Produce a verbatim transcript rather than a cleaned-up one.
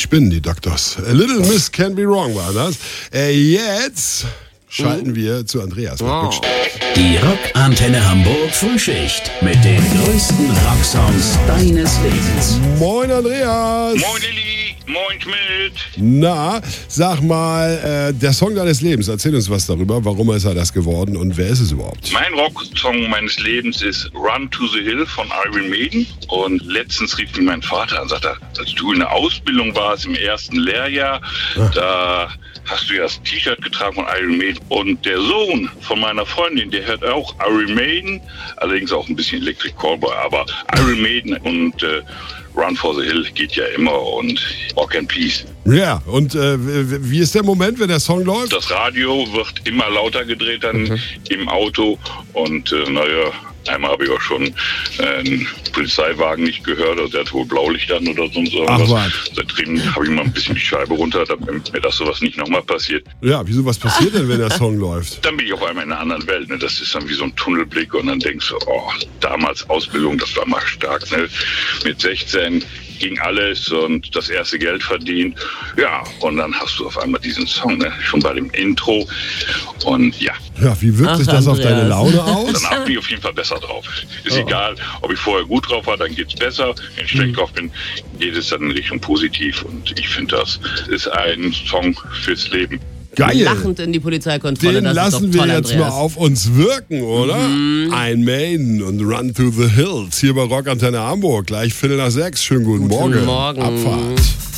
spinnen, die Doctors. A little miss can be wrong war das. Äh, jetzt schalten wir zu Andreas. Wow. Die Rockantenne Hamburg Frühschicht mit den größten Rocksongs deines Lebens. Moin Andreas. Moin Lilly, moin Schmidt. Na, sag mal, äh, der Song deines Lebens, erzähl uns was darüber. Warum ist er das geworden und wer ist es überhaupt? Mein Rocksong meines Lebens ist Run to the Hill von Iron Maiden. Und letztens rief mich mein Vater an und sagte, als du in der Ausbildung warst, im ersten Lehrjahr, ah. da hast du ja das T-Shirt getragen von Iron Maiden. Und der Sohn von meiner Freundin, der hört auch Iron Maiden, allerdings auch ein bisschen Electric Callboy, aber Iron Maiden und äh, Run for the Hill geht ja immer und Rock and Peace. Ja, und äh, wie ist der Moment, wenn der Song läuft? Das Radio wird immer lauter gedreht dann mhm. im Auto und äh, naja, einmal habe ich auch schon äh, einen Polizeiwagen nicht gehört, also der hat wohl Blaulicht an oder sonst irgendwas. Seitdem habe ich mal ein bisschen die Scheibe runter, damit mir das sowas nicht nochmal passiert. Ja, wieso, was passiert denn, wenn der Song läuft? Dann bin ich auf einmal in einer anderen Welt, ne? Das ist dann wie so ein Tunnelblick und dann denkst du, oh, damals Ausbildung, das war mal stark, ne? Mit sechzehn ging alles und das erste Geld verdient. Ja, und dann hast du auf einmal diesen Song, ne? Schon bei dem Intro. Und ja. Ja, wie wirkt Ach, sich das Andreas. auf deine Laune aus? Danach bin ich auf jeden Fall besser drauf. Ist oh. egal, ob ich vorher gut drauf war, dann geht's besser. Wenn ich schlecht mhm. drauf bin, geht es dann in Richtung positiv. Und ich finde, das ist ein Song fürs Leben. Geil. Lachend in die Polizeikontrolle. Den das lassen ist doch toll, wir jetzt Andreas. mal auf uns wirken, oder? Mhm. Ein Maiden und Run to the Hills hier bei Rockantenne Hamburg. Gleich Viertel nach sechs. Schönen guten, Guten Morgen. Morgen. Abfahrt.